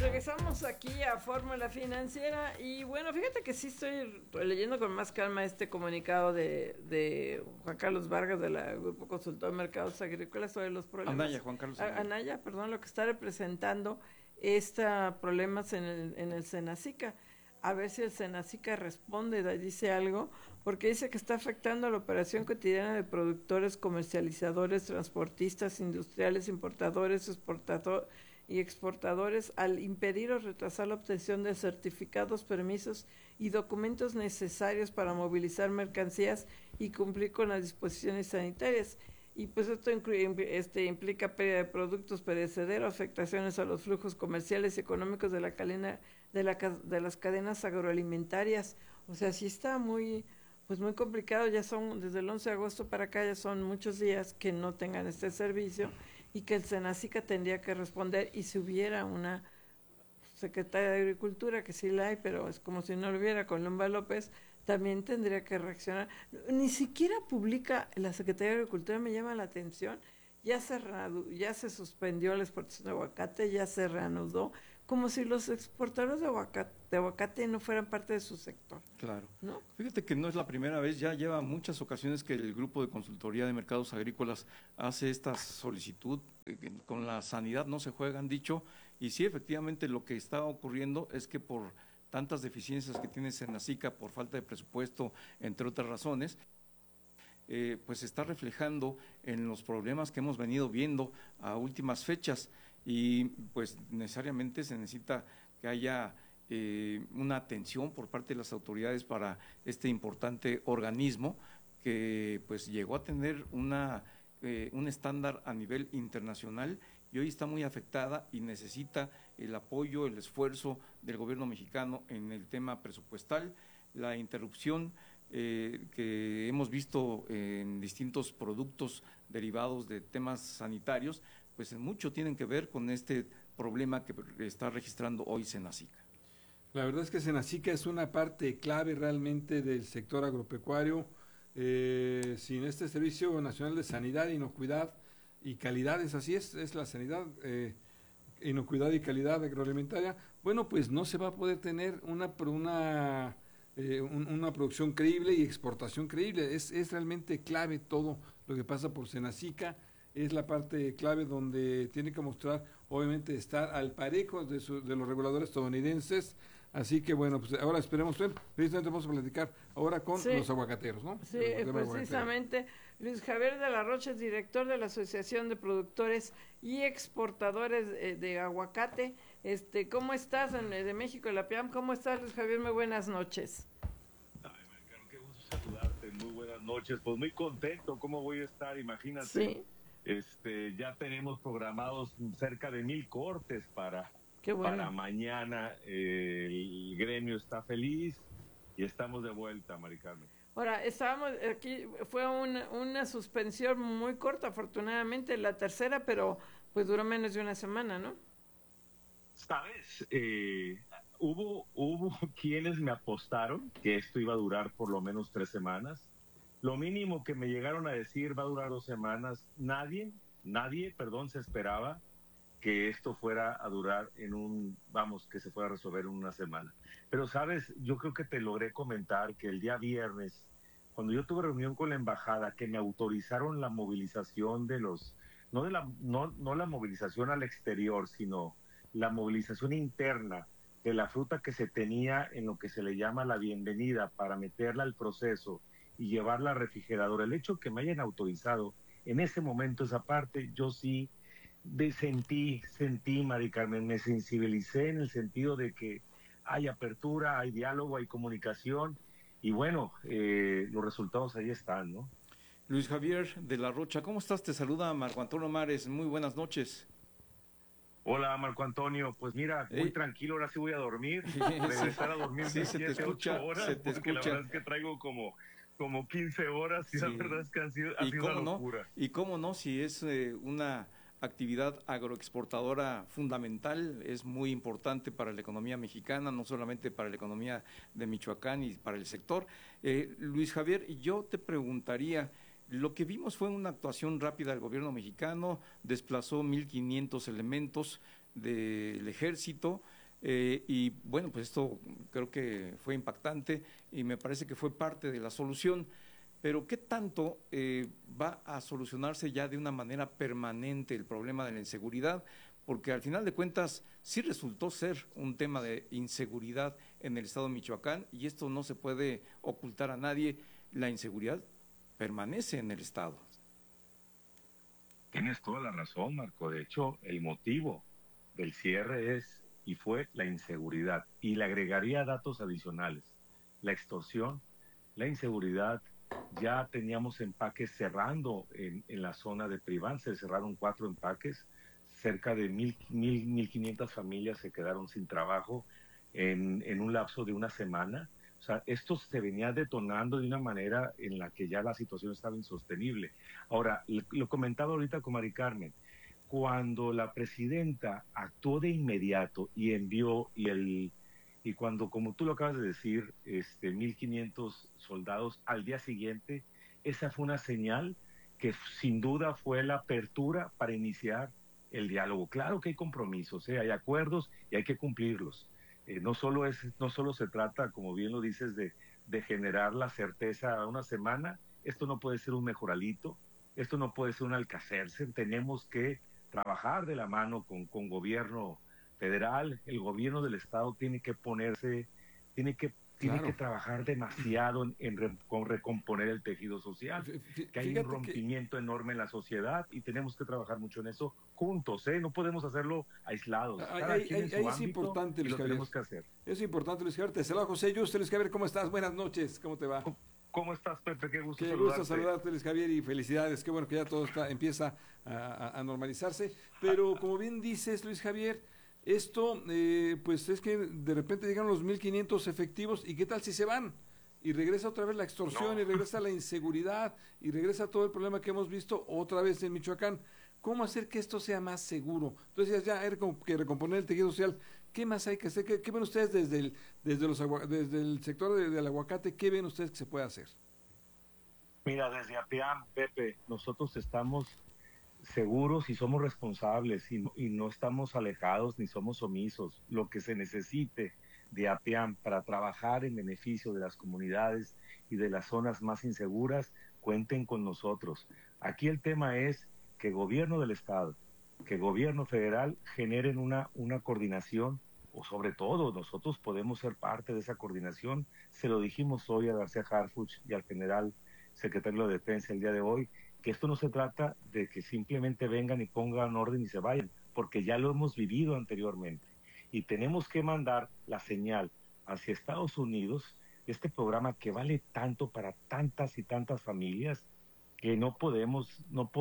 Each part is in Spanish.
Regresamos aquí a Fórmula Financiera y bueno, fíjate que sí estoy leyendo con más calma este comunicado de Juan Carlos Vargas de la Grupo Consultor de Mercados Agrícolas sobre los problemas. Juan Carlos Anaya, perdón, lo que está representando problemas en el Senacica. A ver si el Senacica responde, dice algo, porque dice que está afectando a la operación cotidiana de productores, comercializadores, transportistas, industriales, importadores, exportadores al impedir o retrasar la obtención de certificados, permisos y documentos necesarios para movilizar mercancías y cumplir con las disposiciones sanitarias. Y pues esto implica pérdida de productos perecederos, afectaciones a los flujos comerciales y económicos de la cadena de las cadenas agroalimentarias. O sea, sí está muy complicado. Ya son desde el 11 de agosto para acá, ya son muchos días que no tengan este servicio y que el Senacica tendría que responder. Y si hubiera una secretaria de Agricultura, que sí la hay, pero es como si no lo hubiera, con Columba López, también tendría que reaccionar. Ni siquiera publica la Secretaría de Agricultura, me llama la atención. Ya se suspendió la exportación de aguacate, ya se reanudó, como si los exportadores de aguacate no fueran parte de su sector. Claro. ¿No? Fíjate que no es la primera vez, ya lleva muchas ocasiones que el Grupo de Consultoría de Mercados Agrícolas hace esta solicitud, con la sanidad no se juega, han dicho, y sí, efectivamente lo que está ocurriendo es que por tantas deficiencias que tiene Senacica, por falta de presupuesto, entre otras razones, pues se está reflejando en los problemas que hemos venido viendo a últimas fechas y pues necesariamente se necesita que haya una atención por parte de las autoridades para este importante organismo que pues llegó a tener un estándar a nivel internacional y hoy está muy afectada y necesita el apoyo, el esfuerzo del gobierno mexicano en el tema presupuestal, la interrupción que hemos visto en distintos productos derivados de temas sanitarios, pues en mucho tienen que ver con este problema que está registrando hoy Senacica. La verdad es que Senacica es una parte clave realmente del sector agropecuario. Sin este Servicio Nacional de Sanidad, Inocuidad y Calidad, así es la sanidad, inocuidad y calidad agroalimentaria, bueno, pues no se va a poder tener una producción creíble y exportación creíble. Es realmente clave todo lo que pasa por Senacica. Es la parte clave donde tiene que mostrar, obviamente, estar al parejo de los reguladores estadounidenses. Así que bueno, pues ahora esperemos ver, precisamente vamos a platicar ahora con los aguacateros, ¿no? Sí, precisamente. Luis Javier de la Rocha es director de la Asociación de Productores y Exportadores de Aguacate. ¿Cómo estás de México, la PIAM? ¿Cómo estás, Luis Javier? Muy buenas noches. Ay, Marcano, qué gusto saludarte, muy buenas noches. Pues muy contento, ¿cómo voy a estar? Imagínate. Sí. Ya tenemos programados cerca de 1,000 cortes para mañana. El gremio está feliz y estamos de vuelta, Mari Carmen. Ahora, estábamos aquí, fue una suspensión muy corta, afortunadamente, la tercera, pero pues duró menos de una semana, ¿no? Sabes, hubo quienes me apostaron que esto iba a durar por lo menos 3 semanas. Lo mínimo que me llegaron a decir va a durar 2 semanas. Nadie, se esperaba que esto fuera a durar que se fuera a resolver en una semana. Pero sabes, yo creo que te logré comentar que el día viernes, cuando yo tuve reunión con la embajada, que me autorizaron la movilización no la movilización al exterior, sino la movilización interna de la fruta que se tenía en lo que se le llama la bienvenida para meterla al proceso y llevarla al refrigerador. El hecho que me hayan autorizado en ese momento esa parte, yo sí sentí, Mari Carmen, me sensibilicé en el sentido de que hay apertura, hay diálogo, hay comunicación y bueno, los resultados ahí están, ¿no? Luis Javier de la Rocha, ¿cómo estás? Te saluda Marco Antonio Mares, muy buenas noches. Hola, Marco Antonio, pues mira, muy tranquilo, ahora sí voy a dormir, regresar a dormir sí, se te escucha, 8 horas, porque la verdad es que traigo como 15 horas y la verdad es que ha sido una locura. Y cómo no, si es una actividad agroexportadora fundamental, es muy importante para la economía mexicana, no solamente para la economía de Michoacán y para el sector. Luis Javier, yo te preguntaría, lo que vimos fue una actuación rápida del gobierno mexicano, desplazó 1,500 elementos, del ejército, y bueno, pues esto creo que fue impactante y me parece que fue parte de la solución. Pero ¿qué tanto va a solucionarse ya de una manera permanente el problema de la inseguridad? Porque al final de cuentas sí resultó ser un tema de inseguridad en el estado de Michoacán, y esto no se puede ocultar a nadie. La inseguridad permanece en el estado. Tienes toda la razón, Marco. De hecho, el motivo del cierre es y fue la inseguridad. Y le agregaría datos adicionales: la extorsión, la inseguridad. Ya teníamos empaques cerrando en la zona de Priván, se cerraron 4 empaques, cerca de 1,500 familias se quedaron sin trabajo en un lapso de una semana. O sea, esto se venía detonando de una manera en la que ya la situación estaba insostenible. Ahora, lo comentaba ahorita con Mari Carmen, cuando la presidenta actuó de inmediato y envió, y cuando, como tú lo acabas de decir, 1,500 soldados al día siguiente, esa fue una señal que sin duda fue la apertura para iniciar el diálogo. Claro que hay compromisos, hay acuerdos y hay que cumplirlos. No solo se trata, como bien lo dices, de generar la certeza a una semana. Esto no puede ser un mejoralito, esto no puede ser un alcacerse. Tenemos que trabajar de la mano con gobierno federal. El gobierno del estado tiene que ponerse, tiene que trabajar demasiado con recomponer el tejido social, que hay un rompimiento enorme en la sociedad y tenemos que trabajar mucho en eso juntos, no podemos hacerlo aislados. Ahí es importante, Luis Javier. Tenemos que hacer. Es importante, Luis Javier. Te saluda José Yuste. Luis Javier, ¿cómo estás? Buenas noches, ¿cómo te va? ¿Cómo estás, Pepe? Qué gusto saludarte, Luis Javier, y felicidades. Qué bueno que ya todo empieza a normalizarse. Pero como bien dices, Luis Javier, esto, pues es que de repente llegan los 1,500 efectivos, y ¿qué tal si se van? Y regresa otra vez la extorsión, y regresa la inseguridad, y regresa todo el problema que hemos visto otra vez en Michoacán. ¿Cómo hacer que esto sea más seguro? Entonces ya hay que recomponer el tejido social. ¿Qué más hay que hacer? ¿Qué ven ustedes desde el sector del aguacate? ¿Qué ven ustedes que se puede hacer? Mira, desde APIAM, Pepe, nosotros estamos seguros y somos responsables y no estamos alejados ni somos omisos. Lo que se necesite de APIAM para trabajar en beneficio de las comunidades y de las zonas más inseguras, cuenten con nosotros. Aquí el tema es que el gobierno del estado, que el gobierno federal generen una coordinación, o sobre todo nosotros podemos ser parte de esa coordinación. Se lo dijimos hoy a García Harfuch y al general secretario de Defensa el día de hoy, que esto no se trata de que simplemente vengan y pongan orden y se vayan, porque ya lo hemos vivido anteriormente. Y tenemos que mandar la señal hacia Estados Unidos, este programa que vale tanto para tantas y tantas familias, que no podemos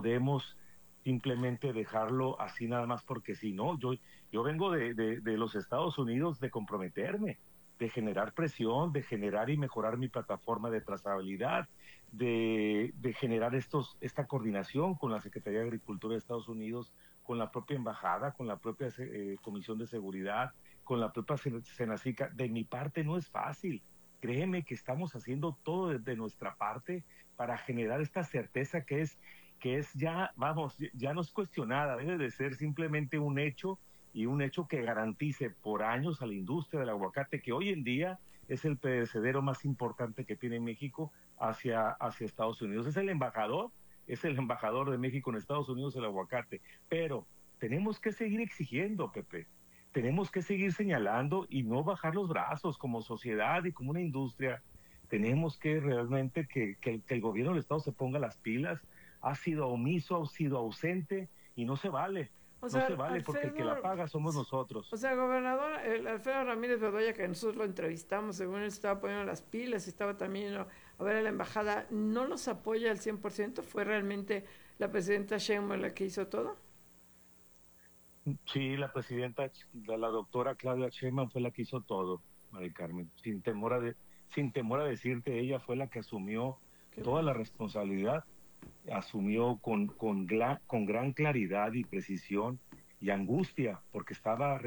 simplemente dejarlo así nada más porque si no. Yo vengo de los Estados Unidos de comprometerme, de generar presión, de generar y mejorar mi plataforma de trazabilidad, de generar esta coordinación con la Secretaría de Agricultura de Estados Unidos, con la propia embajada, con la propia Comisión de Seguridad, con la propia Senacica. De mi parte no es fácil. Créeme que estamos haciendo todo de nuestra parte para generar esta certeza que es ya no es cuestionada, debe de ser simplemente un hecho, y un hecho que garantice por años a la industria del aguacate, que hoy en día es el perecedero más importante que tiene México hacia Estados Unidos. Es el embajador de México en Estados Unidos, el aguacate. Pero tenemos que seguir exigiendo, Pepe. Tenemos que seguir señalando y no bajar los brazos como sociedad y como una industria. Tenemos que realmente que el gobierno del Estado se ponga las pilas. Ha sido omiso, ha sido ausente, y no se vale. No se vale, porque el que la paga somos nosotros. O sea, gobernador, Alfredo Ramírez Bedoya, que nosotros lo entrevistamos, según él estaba poniendo las pilas, estaba también a ver a la embajada, ¿no los apoya al 100%? ¿Fue realmente la presidenta Sheinbaum la que hizo todo? Sí, la presidenta, la doctora Claudia Sheinbaum fue la que hizo todo, Mari Carmen. Sin temor a decirte, ella fue la que asumió toda la responsabilidad. Asumió con gran claridad y precisión y angustia, porque estábamos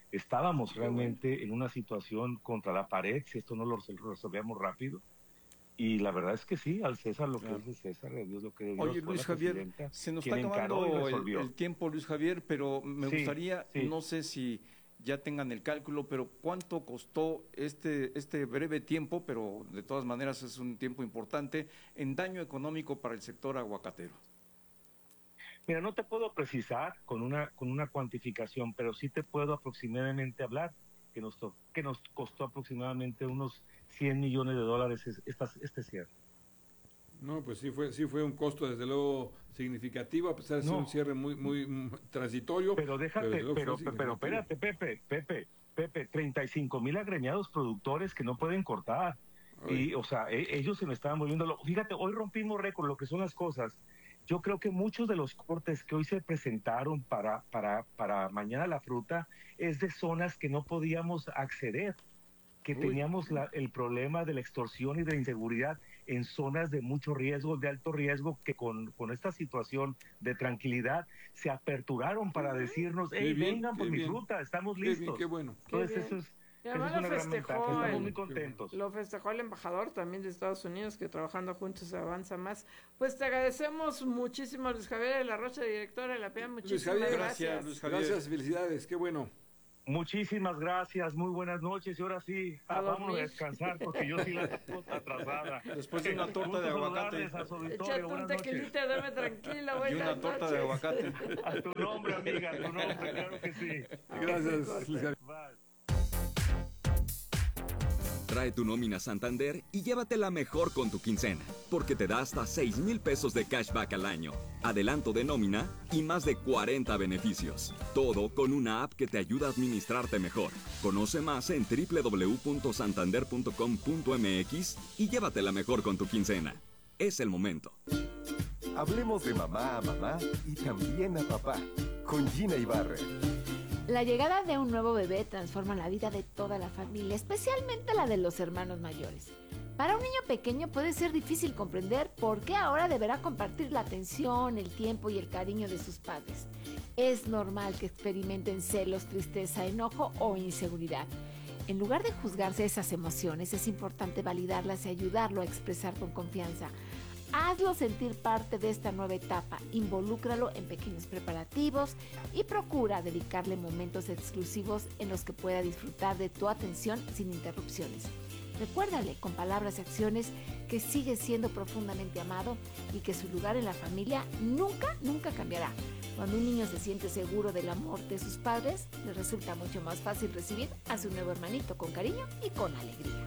realmente en una situación contra la pared si esto no lo resolvíamos rápido. Y la verdad es que sí, al César lo que es de César, a Dios lo que de Dios. Oye, Luis Javier, se nos está acabando el tiempo, Luis Javier, pero me gustaría, no sé si ya tengan el cálculo, pero ¿cuánto costó este breve tiempo, pero de todas maneras es un tiempo importante, en daño económico para el sector aguacatero? Mira, no te puedo precisar con una cuantificación, pero sí te puedo aproximadamente hablar que nos costó aproximadamente unos $100 millones este cierre. No, pues sí fue un costo desde luego significativo, a pesar de ser un cierre muy transitorio. Pero espérate, Pepe, 35,000 agremiados productores que no pueden cortar. Ay. Y, o sea, ellos se me estaban volviendo. Fíjate, hoy rompimos récord, lo que son las cosas. Yo creo que muchos de los cortes que hoy se presentaron para mañana la fruta es de zonas que no podíamos acceder, que teníamos el problema de la extorsión y de la inseguridad en zonas de mucho riesgo, de alto riesgo, que con esta situación de tranquilidad se aperturaron para decirnos, hey, vengan por mi fruta, estamos listos. Qué bueno. Entonces eso es... Y además lo festejó, estamos muy contentos. Lo festejó el embajador también de Estados Unidos, que trabajando juntos se avanza más. Pues te agradecemos muchísimo, Luis Javier de la Rocha, director de la PEA. Muchísimas gracias. Luis Javier. Gracias, felicidades, qué bueno. Muchísimas gracias, muy buenas noches. Y ahora sí, vamos a descansar porque yo sí la tengo atrasada. Después de una torta de aguacate. Échate un tequilita, duerme tranquila, güey. Y una torta de aguacate. A tu nombre, amiga, a tu nombre, claro que sí. Gracias, Luis Javier. Trae tu nómina Santander y llévatela mejor con tu quincena, porque te da hasta 6,000 pesos de cashback al año, adelanto de nómina y más de 40 beneficios. Todo con una app que te ayuda a administrarte mejor. Conoce más en www.santander.com.mx y llévatela mejor con tu quincena. Es el momento. Hablemos de mamá a mamá y también a papá, con Gina Ibarra. La llegada de un nuevo bebé transforma la vida de toda la familia, especialmente la de los hermanos mayores. Para un niño pequeño puede ser difícil comprender por qué ahora deberá compartir la atención, el tiempo y el cariño de sus padres. Es normal que experimenten celos, tristeza, enojo o inseguridad. En lugar de juzgarse esas emociones, es importante validarlas y ayudarlo a expresar con confianza. Hazlo sentir parte de esta nueva etapa, involúcralo en pequeños preparativos y procura dedicarle momentos exclusivos en los que pueda disfrutar de tu atención sin interrupciones. Recuérdale con palabras y acciones que sigue siendo profundamente amado y que su lugar en la familia nunca cambiará. Cuando un niño se siente seguro del amor de sus padres, le resulta mucho más fácil recibir a su nuevo hermanito con cariño y con alegría.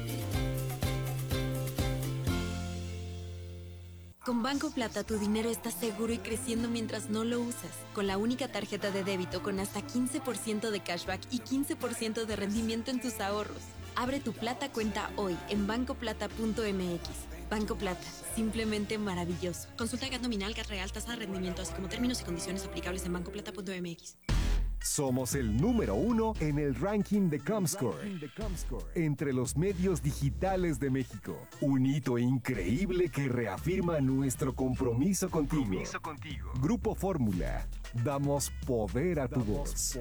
Con Banco Plata tu dinero está seguro y creciendo mientras no lo usas. Con la única tarjeta de débito con hasta 15% de cashback y 15% de rendimiento en tus ahorros. Abre tu Plata cuenta hoy en bancoplata.mx. Banco Plata, simplemente maravilloso. Consulta GAT nominal, GAT real, tasa de rendimiento, así como términos y condiciones aplicables en bancoplata.mx. Somos el número 1 en el ranking de Comscore, entre los medios digitales de México. Un hito increíble que reafirma nuestro compromiso contigo. Grupo Fórmula, damos poder a tu voz.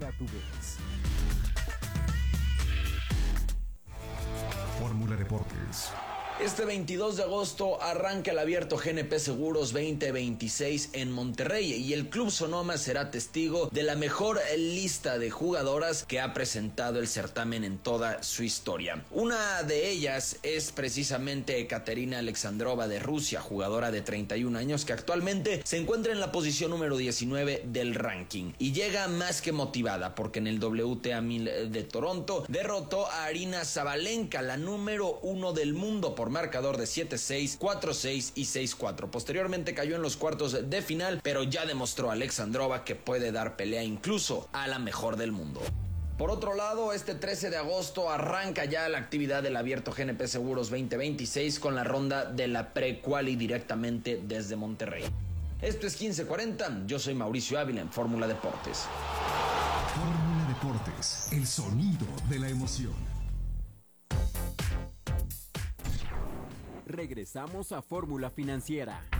Fórmula Deportes. Este 22 de agosto arranca el Abierto GNP Seguros 2026 en Monterrey y el Club Sonoma será testigo de la mejor lista de jugadoras que ha presentado el certamen en toda su historia. Una de ellas es precisamente Ekaterina Alexandrova de Rusia, jugadora de 31 años que actualmente se encuentra en la posición número 19 del ranking y llega más que motivada porque en el WTA 1000 de Toronto derrotó a Aryna Sabalenka, la número 1 del mundo, por marcador de 7-6, 4-6 y 6-4. Posteriormente cayó en los cuartos de final, pero ya demostró Alexandrova que puede dar pelea incluso a la mejor del mundo. Por otro lado, este 13 de agosto arranca ya la actividad del Abierto GNP Seguros 2026 con la ronda de la pre-quali directamente desde Monterrey. Esto es 1540, yo soy Mauricio Ávila en Fórmula Deportes. Fórmula Deportes, el sonido de la emoción. Regresamos a Fórmula Financiera.